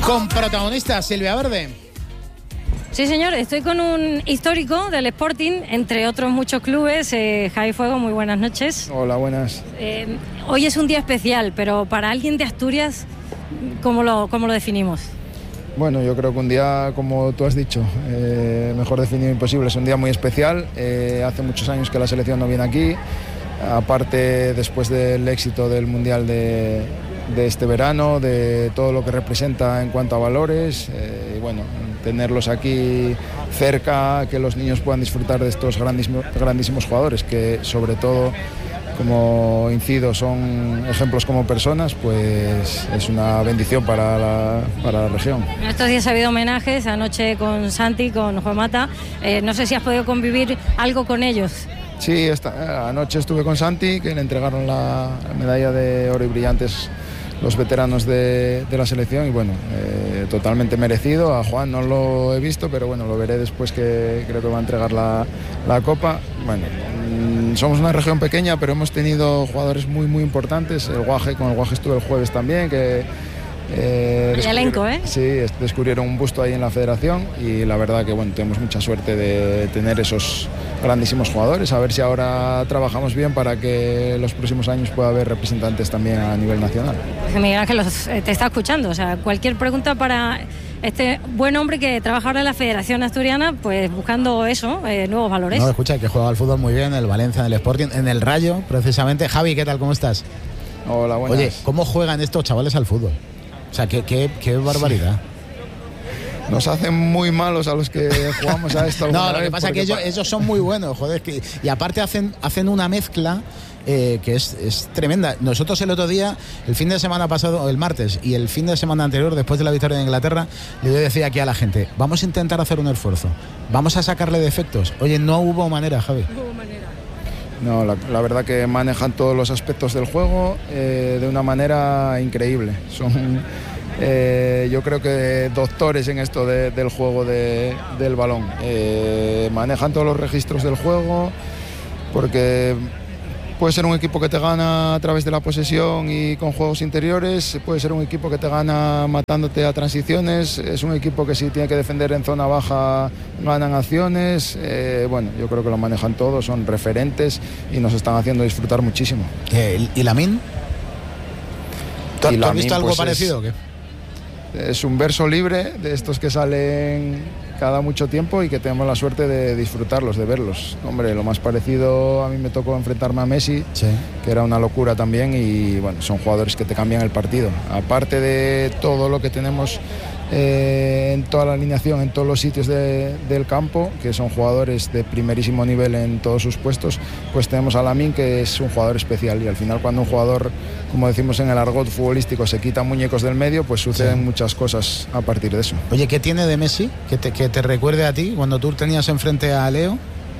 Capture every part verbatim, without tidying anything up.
Con protagonista Silvia Verde. Sí, señor, estoy con un histórico del Sporting, entre otros muchos clubes. eh, Javi Fuego, muy buenas noches. Hola, buenas. Eh, hoy es un día especial, pero para alguien de Asturias, ¿cómo lo, cómo lo definimos? Bueno, yo creo que un día, como tú has dicho, eh, mejor definido imposible, es un día muy especial. Eh, hace muchos años que la selección no viene aquí, aparte después del éxito del Mundial de, de este verano, de todo lo que representa en cuanto a valores, eh, y bueno, tenerlos aquí cerca, que los niños puedan disfrutar de estos grandísimos, grandísimos jugadores, que sobre todo, como incido, son ejemplos como personas, pues es una bendición para la, para la región. En estos días ha habido homenajes, anoche con Santi, con Juan Mata. Eh, no sé si has podido convivir algo con ellos. Sí, esta, anoche estuve con Santi, que le entregaron la medalla de oro y brillantes los veteranos de, de la selección, y bueno, eh, totalmente merecido. A Juan no lo he visto, pero bueno, lo veré después, que creo que va a entregar la, la copa. Bueno, mmm, somos una región pequeña, pero hemos tenido jugadores muy muy importantes. El Guaje, con el Guaje estuve el jueves también, que Eh, el elenco, ¿eh? Sí, descubrieron un busto ahí en la federación, y la verdad que bueno, tenemos mucha suerte de tener esos grandísimos jugadores. A ver si ahora trabajamos bien para que los próximos años pueda haber representantes también a nivel nacional. Miguel Ángel los, eh, te está escuchando, o sea, cualquier pregunta para este buen hombre que trabaja ahora en la Federación Asturiana, pues buscando eso, eh, nuevos valores. No, escucha, que juega al fútbol muy bien, en el Valencia, en el Sporting, en el Rayo, precisamente. Javi, ¿qué tal? ¿Cómo estás? Hola, buenas. Oye, ¿cómo juegan estos chavales al fútbol? O sea, qué, qué, qué barbaridad. Nos hacen muy malos a los que jugamos a esto. No, lo que pasa es que ellos, ellos son muy buenos, joder. Que, y aparte hacen, hacen una mezcla eh, que es, es tremenda. Nosotros el otro día, el fin de semana pasado, el martes, y el fin de semana anterior, después de la victoria de Inglaterra, le decía aquí a la gente, vamos a intentar hacer un esfuerzo, vamos a sacarle defectos. Oye, no hubo manera, Javi. No hubo manera. No, la, la verdad que manejan todos los aspectos del juego eh, de una manera increíble. Son, eh, yo creo que doctores en esto de, del juego de, del balón. Eh, manejan todos los registros del juego, porque puede ser un equipo que te gana a través de la posesión y con juegos interiores, puede ser un equipo que te gana matándote a transiciones, es un equipo que si tiene que defender en zona baja ganan acciones. Eh, bueno, yo creo que lo manejan todos, son referentes y nos están haciendo disfrutar muchísimo. Eh, ¿Y Lamine? ¿Tú, y ¿tú has Lamine, visto algo pues parecido es, o qué? Es un verso libre de estos que salen cada mucho tiempo y que tenemos la suerte de disfrutarlos, de verlos. Hombre, lo más parecido, a mí me tocó enfrentarme a Messi, sí, que era una locura también, y bueno, son jugadores que te cambian el partido. Aparte de todo lo que tenemos eh, en toda la alineación, en todos los sitios de, del campo, que son jugadores de primerísimo nivel en todos sus puestos, pues tenemos a Lamine, que es un jugador especial, y al final cuando un jugador, como decimos en el argot futbolístico, se quita muñecos del medio, pues suceden sí. muchas cosas a partir de eso. Oye, ¿qué tiene de Messi que te, que te recuerde a ti cuando tú tenías enfrente a Leo?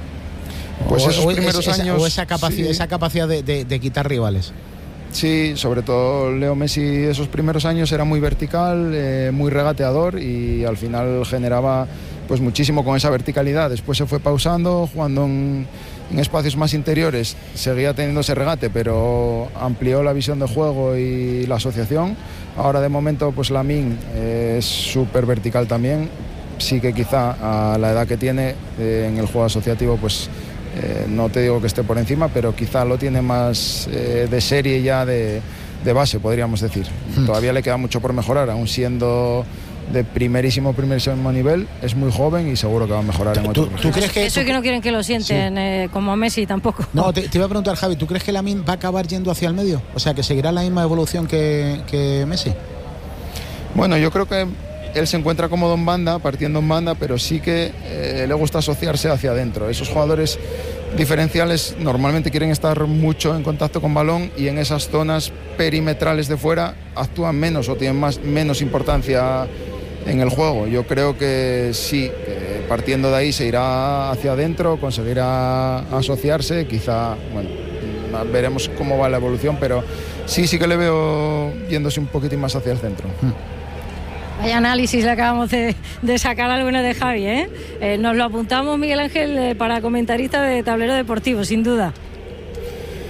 Pues o, esos o primeros esa, años... O esa capacidad, sí. esa capacidad de, de, de quitar rivales. Sí, sobre todo Leo Messi esos primeros años era muy vertical, eh, muy regateador, y al final generaba pues muchísimo con esa verticalidad. Después se fue pausando, jugando en, en espacios más interiores, seguía teniendo ese regate, pero amplió la visión de juego y la asociación. Ahora de momento pues Lamine eh, es súper vertical también. Sí que quizá a la edad que tiene eh, en el juego asociativo pues Eh, no te digo que esté por encima, pero quizá lo tiene más eh, de serie ya de, de base, podríamos decir. Mm. Todavía le queda mucho por mejorar, aún siendo de primerísimo, primerísimo nivel, es muy joven y seguro que va a mejorar en otro. ¿Tú, ¿tú crees que eso tú... que no quieren que lo sienten sí. eh, como a Messi tampoco? No, te, te iba a preguntar, Javi, ¿tú crees que Lamine va a acabar yendo hacia el medio? O sea, que seguirá la misma evolución que, que Messi. Bueno, yo creo que él se encuentra cómodo en banda, partiendo en banda, pero sí que eh, le gusta asociarse hacia adentro. Esos jugadores diferenciales normalmente quieren estar mucho en contacto con balón, y en esas zonas perimetrales de fuera actúan menos o tienen más, menos importancia en el juego. Yo creo que sí, que partiendo de ahí se irá hacia adentro, conseguirá asociarse, quizá, bueno, veremos cómo va la evolución, pero sí, sí que le veo yéndose un poquitín más hacia el centro. Mm. Vaya análisis le acabamos de, de sacar alguno de Javi, ¿eh? Eh, nos lo apuntamos, Miguel Ángel, eh, para comentarista de Tablero Deportivo, sin duda.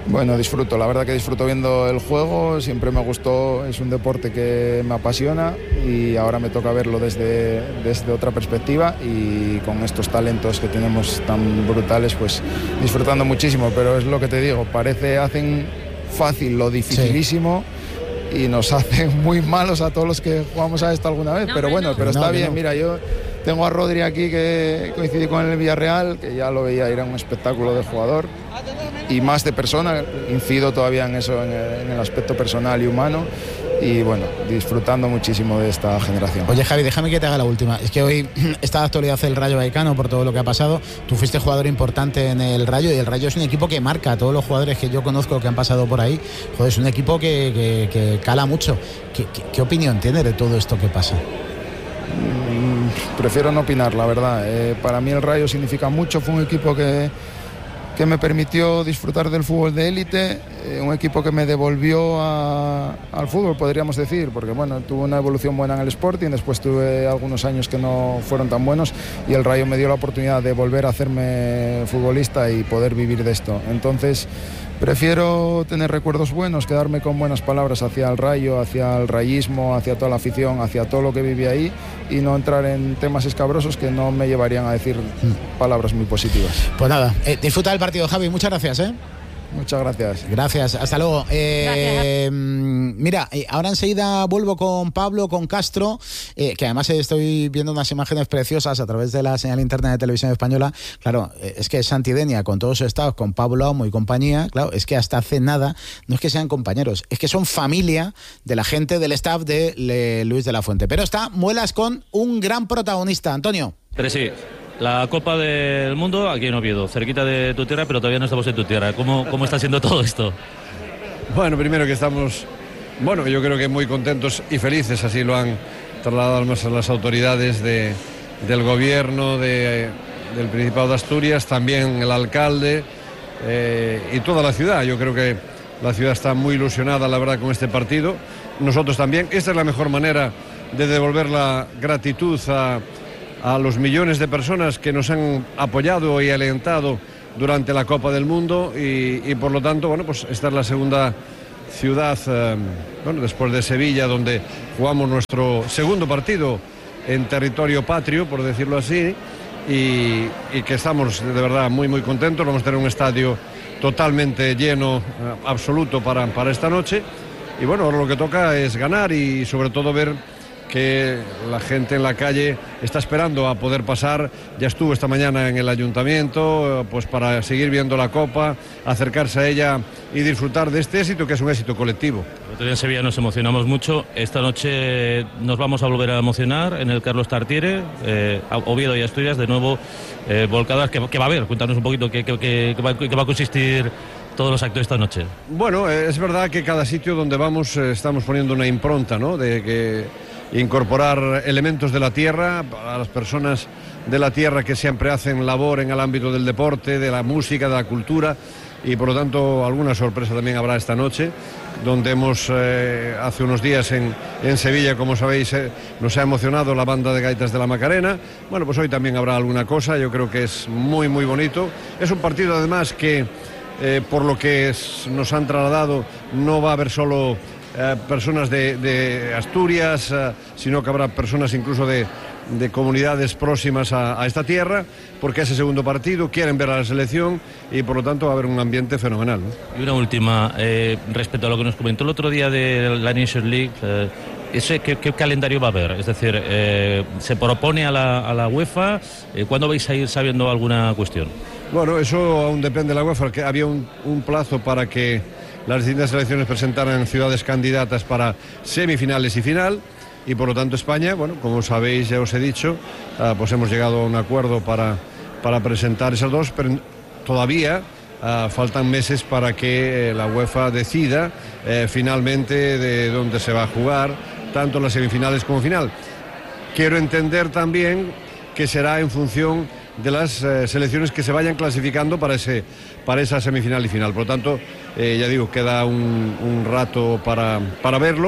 Bueno, disfruto, la verdad que disfruto viendo el juego, siempre me gustó, es un deporte que me apasiona y ahora me toca verlo desde, desde otra perspectiva y con estos talentos que tenemos tan brutales, pues disfrutando muchísimo, pero es lo que te digo, parece, hacen fácil lo dificilísimo. Sí. Y nos hacen muy malos a todos los que jugamos a esto alguna vez, no, pero bueno, no. pero está no, bien, no. Mira, yo tengo a Rodri aquí que coincidí con el Villarreal, que ya lo veía, era un espectáculo de jugador y más de persona, incido todavía en eso, en el, en el aspecto personal y humano y bueno, disfrutando muchísimo de esta generación. Oye Javi, déjame que te haga la última, es que hoy está de actualidad el Rayo Vallecano por todo lo que ha pasado, tú fuiste jugador importante en el Rayo y el Rayo es un equipo que marca a todos los jugadores que yo conozco que han pasado por ahí, joder, es un equipo que, que, que cala mucho. ¿Qué, qué, qué opinión tienes de todo esto que pasa? Mm, prefiero no opinar, la verdad, eh, para mí el Rayo significa mucho, fue un equipo que que me permitió disfrutar del fútbol de élite, eh, un equipo que me devolvió a, al fútbol, podríamos decir, porque bueno, tuve una evolución buena en el Sporting, después tuve algunos años que no fueron tan buenos y el Rayo me dio la oportunidad de volver a hacerme futbolista y poder vivir de esto. Entonces, prefiero tener recuerdos buenos, quedarme con buenas palabras hacia el Rayo, hacia el rayismo, hacia toda la afición, hacia todo lo que viví ahí y no entrar en temas escabrosos que no me llevarían a decir palabras muy positivas. Pues nada, eh, disfruta del partido, Javi, muchas gracias, ¿eh? Muchas gracias. Gracias, hasta luego. Eh, gracias. Mira, ahora enseguida vuelvo con Pablo, con Castro, eh, que además estoy viendo unas imágenes preciosas a través de la señal interna de Televisión Española. Claro, es que Santidenia, con todos sus estados, con Pablo Amo y compañía, claro, es que hasta hace nada, no es que sean compañeros, es que son familia de la gente del staff de Le Luis de la Fuente. Pero está muelas con un gran protagonista, Antonio. Pero sí. La Copa del Mundo aquí en Oviedo, cerquita de tu tierra, pero todavía no estamos en tu tierra. ¿Cómo, cómo está siendo todo esto? Bueno, primero que estamos, bueno, yo creo que muy contentos y felices, así lo han trasladado las autoridades de, del gobierno, de, del Principado de Asturias, también el alcalde eh, y toda la ciudad. Yo creo que la ciudad está muy ilusionada, la verdad, con este partido. Nosotros también. Esta es la mejor manera de devolver la gratitud a... a los millones de personas que nos han apoyado y alentado durante la Copa del Mundo y, y por lo tanto, bueno, pues esta es la segunda ciudad, eh, bueno, después de Sevilla, donde jugamos nuestro segundo partido en territorio patrio, por decirlo así, y, y que estamos de verdad muy, muy contentos. Vamos a tener un estadio totalmente lleno, eh, absoluto para, para esta noche y bueno, ahora lo que toca es ganar y sobre todo ver que la gente en la calle está esperando a poder pasar. Ya estuvo esta mañana en el ayuntamiento, pues para seguir viendo la Copa, acercarse a ella y disfrutar de este éxito, que es un éxito colectivo. En Sevilla nos emocionamos mucho. Esta noche nos vamos a volver a emocionar en el Carlos Tartiere, eh, Oviedo y Asturias, de nuevo eh, volcadas. ¿Qué, qué va a haber? Cuéntanos un poquito qué, qué, qué, qué, va, qué va a consistir todos los actos esta noche. Bueno, es verdad que cada sitio donde vamos eh, estamos poniendo una impronta, ¿no? De que incorporar elementos de la tierra a las personas de la tierra que siempre hacen labor en el ámbito del deporte, de la música, de la cultura y por lo tanto alguna sorpresa también habrá esta noche, donde hemos eh, hace unos días en, en Sevilla, como sabéis, eh, nos ha emocionado la banda de gaitas de la Macarena. Bueno, pues hoy también habrá alguna cosa, yo creo que es muy muy bonito. Es un partido además que eh, por lo que es, nos han trasladado no va a haber solo Eh, personas de, de Asturias, eh, sino que habrá personas incluso de, de comunidades próximas a, a esta tierra, porque es el segundo partido, quieren ver a la selección y por lo tanto va a haber un ambiente fenomenal, ¿no? Y una última, eh, respecto a lo que nos comentó el otro día de la Nations League, eh, ese, ¿qué, ¿qué calendario va a haber? Es decir, eh, ¿se propone a la, a la UEFA? Eh, ¿Cuándo vais a ir sabiendo alguna cuestión? Bueno, eso aún depende de la UEFA, que había un, un plazo para que las distintas selecciones presentaran ciudades candidatas para semifinales y final y por lo tanto España, bueno, como sabéis, ya os he dicho, uh, pues hemos llegado a un acuerdo para, para presentar esas dos, pero todavía uh, faltan meses para que eh, la UEFA decida eh, finalmente de dónde se va a jugar, tanto las semifinales como final. Quiero entender también que será en función de las eh, selecciones que se vayan clasificando para ese para esa semifinal y final. Por lo tanto, eh, ya digo, queda un, un rato para, para verlo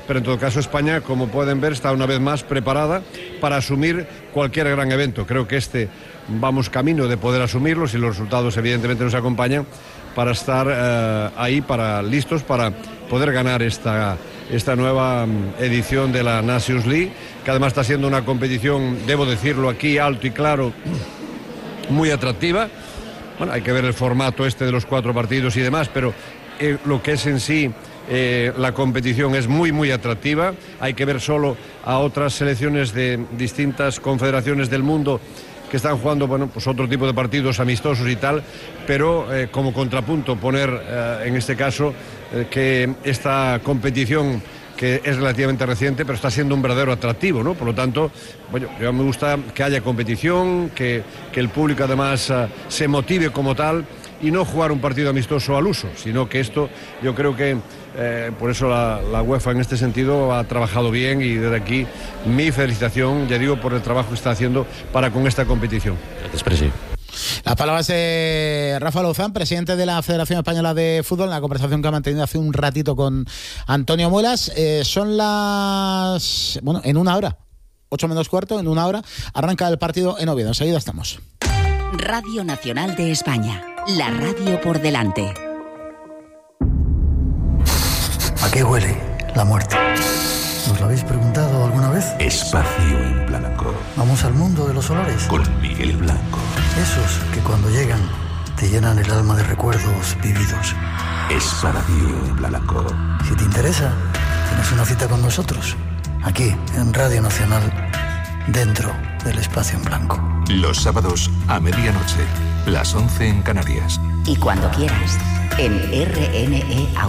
pero en todo caso España, como pueden ver, está una vez más preparada para asumir cualquier gran evento. Creo que este vamos camino de poder asumirlo, si los resultados evidentemente nos acompañan, para estar eh, ahí, para listos para poder ganar esta, esta nueva edición de la Nations League, que además está siendo una competición, debo decirlo aquí alto y claro, muy atractiva. Bueno, hay que ver el formato este de los cuatro partidos y demás, pero eh, lo que es en sí eh, la competición es muy muy atractiva. Hay que ver solo a otras selecciones de distintas confederaciones del mundo que están jugando, bueno, pues otro tipo de partidos amistosos y tal, pero eh, como contrapunto poner eh, en este caso eh, que esta competición, que es relativamente reciente, pero está siendo un verdadero atractivo, ¿no? Por lo tanto, bueno, yo me gusta que haya competición, que, que el público además uh, se motive como tal, y no jugar un partido amistoso al uso, sino que esto, yo creo que eh, por eso la, la UEFA en este sentido ha trabajado bien, y desde aquí mi felicitación, ya digo, por el trabajo que está haciendo para con esta competición. Gracias, Presi. Las palabras de Rafa Lozán, presidente de la Federación Española de Fútbol, en la conversación que ha mantenido hace un ratito con Antonio Muelas. Eh, son las... bueno, en una hora, ocho menos cuarto, en una hora, arranca el partido en Oviedo. Enseguida estamos. Radio Nacional de España, la radio por delante. ¿A qué huele la muerte? ¿Os lo habéis preguntado alguna vez? Espacio en Blanco. Vamos al mundo de los olores. Con Miguel Blanco. Esos que cuando llegan te llenan el alma de recuerdos vividos. Espacio en Blanco. Si te interesa, tienes una cita con nosotros, aquí en Radio Nacional, dentro del Espacio en Blanco. Los sábados a medianoche, las once en Canarias. Y cuando quieras, en R N E